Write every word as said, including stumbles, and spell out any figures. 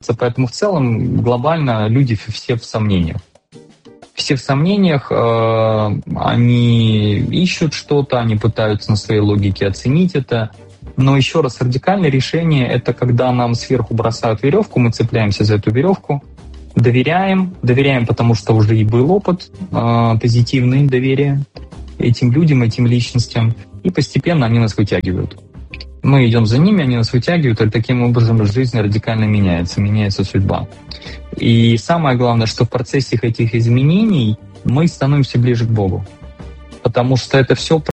Поэтому в целом глобально люди все в сомнениях. Все в сомнениях, э, они ищут что-то, они пытаются на своей логике оценить это. Но еще раз, радикальное решение — это когда нам сверху бросают веревку, мы цепляемся за эту веревку, доверяем, доверяем, потому что уже и был опыт, э, позитивное доверие этим людям, этим личностям, и постепенно они нас вытягивают. Мы идем за ними, они нас вытягивают, и таким образом жизнь радикально меняется, меняется судьба. И самое главное, что в процессе этих изменений мы становимся ближе к Богу. Потому что это все